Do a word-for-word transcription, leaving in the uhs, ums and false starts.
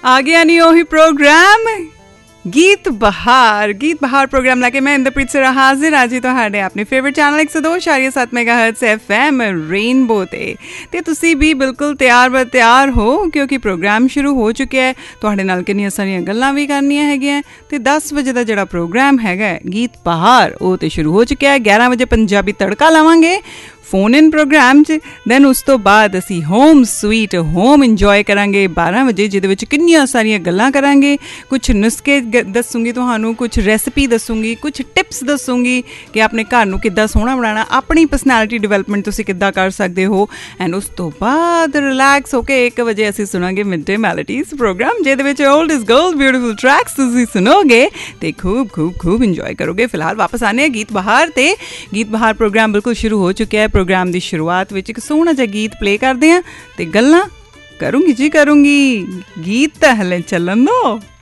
आ गया नहीं ਉਹੀ ਪ੍ਰੋਗਰਾਮ ਗੀਤ ਬਹਾਰ ਗੀਤ ਬਹਾਰ ਪ੍ਰੋਗਰਾਮ ਲੈ ਕੇ ਮੈਂ ਇੰਦਰਪ੍ਰੀਤ ਸਿਰਾ ਹਾਜ਼ਰ ਹਾਂ ਜੀ ਤੁਹਾਡੇ ਆਪਣੇ ਫੇਵਰਿਟ ਚੈਨਲ ਇੱਕ ਸੌ ਦੋ ਪੁਆਇੰਟ ਸੱਤ ਮੈਗਾਹਰਟਜ਼ ਐਫ ਐਮ ਰੇਨਬੋ ਤੇ ਤੇ ਤੁਸੀਂ ਵੀ ਬਿਲਕੁਲ ਤਿਆਰ ਬਰ ਤਿਆਰ ਹੋ ਕਿਉਂਕਿ ਪ੍ਰੋਗਰਾਮ ਸ਼ੁਰੂ ਹੋ ਚੁੱਕਿਆ ਹੈ। ਤੁਹਾਡੇ ਨਾਲ ਕਿੰਨੀਆਂ ਸਾਰੀਆਂ ਗੱਲਾਂ ਵੀ ਕਰਨੀਆਂ ਹੈਗੀਆਂ ਤੇ ਦਸ ਵਜੇ ਦਾ ਜਿਹੜਾ ਪ੍ਰੋਗਰਾਮ ਹੈਗਾ ਗੀਤ ਬਹਾਰ ਉਹ ਤੇ ਸ਼ੁਰੂ ਹੋ ਚੁੱਕਿਆ ਹੈ। ਗਿਆਰਾਂ ਵਜੇ ਪੰਜਾਬੀ ਤੜਕਾ ਲਾਵਾਂਗੇ ਫੋਨ ਇਨ ਪ੍ਰੋਗਰਾਮ 'ਚ। ਦੈਨ ਉਸ ਤੋਂ ਬਾਅਦ ਅਸੀਂ ਹੋਮ ਸਵੀਟ ਹੋਮ ਇੰਜੋਏ ਕਰਾਂਗੇ ਬਾਰਾਂ ਵਜੇ, ਜਿਹਦੇ ਵਿੱਚ ਕਿੰਨੀਆਂ ਸਾਰੀਆਂ ਗੱਲਾਂ ਕਰਾਂਗੇ। ਕੁਛ ਨੁਸਖੇ ਦੱਸੂੰਗੀ ਤੁਹਾਨੂੰ, ਕੁਛ ਰੈਸਪੀ ਦੱਸੂੰਗੀ, ਕੁਛ ਟਿਪਸ ਦੱਸੂੰਗੀ ਕਿ ਆਪਣੇ ਘਰ ਨੂੰ ਕਿੱਦਾਂ ਸੋਹਣਾ ਬਣਾਉਣਾ, ਆਪਣੀ ਪਰਸਨੈਲਿਟੀ ਡਿਵੈਲਪਮੈਂਟ ਤੁਸੀਂ ਕਿੱਦਾਂ ਕਰ ਸਕਦੇ ਹੋ। ਐਂਡ ਉਸ ਤੋਂ ਬਾਅਦ ਰਿਲੈਕਸ ਹੋ ਕੇ ਇੱਕ ਵਜੇ ਅਸੀਂ ਸੁਣਾਂਗੇ ਮਿਡ ਡੇ ਮੈਲੋਡੀਜ਼ ਪ੍ਰੋਗਰਾਮ, ਜਿਹਦੇ ਵਿੱਚ old is gold beautiful tracks ਤੁਸੀਂ ਸੁਣੋਗੇ ਤੇ ਖੂਬ ਖੂਬ ਖੂਬ ਇੰਜੋਏ ਕਰੋਗੇ। ਫਿਲਹਾਲ ਵਾਪਸ ਆਉਂਦੇ ਹਾਂ ਗੀਤ ਬਹਾਰ ਤੇ। ਗੀਤ ਬਹਾਰ ਪ੍ਰੋਗਰਾਮ ਬਿਲਕੁਲ ਸ਼ੁਰੂ ਹੋ ਚੁੱਕਿਆ ਹੈ। ਪ੍ਰੋਗਰਾਮ ਦੀ ਸ਼ੁਰੂਆਤ ਵਿੱਚ ਇੱਕ ਸੋਹਣਾ ਜਿਹਾ ਗੀਤ ਪਲੇ ਕਰਦੇ ਹਾਂ ਤੇ ਗੱਲਾਂ ਕਰੂੰਗੀ ਜੀ ਕਰੂੰਗੀ। ਗੀਤ ਤਾਂ ਹਲੇ ਚੱਲਣ ਦੋ।